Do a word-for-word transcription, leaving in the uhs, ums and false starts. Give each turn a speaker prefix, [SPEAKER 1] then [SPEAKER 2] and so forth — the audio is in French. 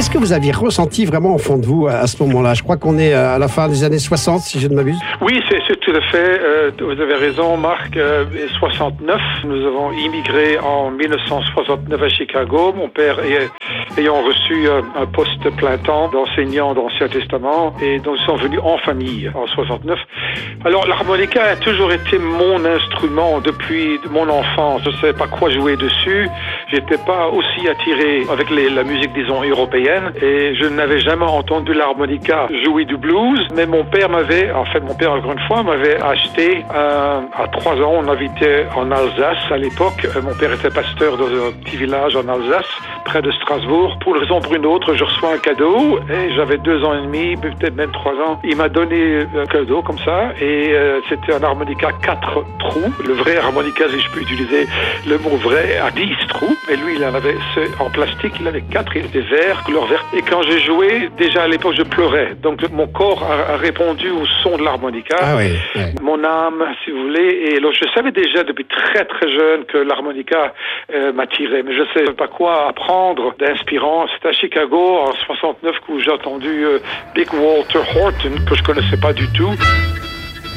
[SPEAKER 1] qu'est-ce que vous aviez ressenti vraiment au fond de vous à ce moment-là? Je crois qu'on est à la fin des années soixante, si je ne m'abuse.
[SPEAKER 2] Oui, c'est, c'est tout à fait. Euh, vous avez raison, Marc. Euh, soixante-neuf, nous avons immigré en dix-neuf cent soixante-neuf à Chicago. Mon père est, ayant reçu euh, un poste plein temps d'enseignant d'Ancien Testament, et donc nous sommes venus en famille en soixante-neuf. Alors l'harmonica a toujours été mon instrument depuis mon enfance. Je ne savais pas quoi jouer dessus. J'étais pas aussi attiré avec les, la musique, disons, européenne, et je n'avais jamais entendu l'harmonica jouer du blues. Mais mon père m'avait, en fait, mon père encore une fois m'avait acheté euh, à trois ans. On habitait en Alsace à l'époque. Euh, mon père était pasteur dans un petit village en Alsace, près de Strasbourg. Pour une raison ou pour une autre, je reçois un cadeau, et j'avais deux ans et demi, peut-être même trois ans. Il m'a donné un cadeau comme ça, et euh, c'était un harmonica quatre trous. Le vrai harmonica, si je peux utiliser le mot vrai, à dix trous. Et lui, il en avait en plastique, il avait quatre, il était vert, couleur verte. Et quand j'ai joué, déjà à l'époque, je pleurais. Donc mon corps a, a répondu au son de l'harmonica.
[SPEAKER 1] Ah oui, oui.
[SPEAKER 2] Mon âme, si vous voulez. Et alors, je savais déjà depuis très très jeune que l'harmonica euh, m'attirait, mais je ne savais pas quoi apprendre d'inspirant. C'était à Chicago en soixante-neuf que j'ai entendu euh, Big Walter Horton, que je connaissais pas du tout.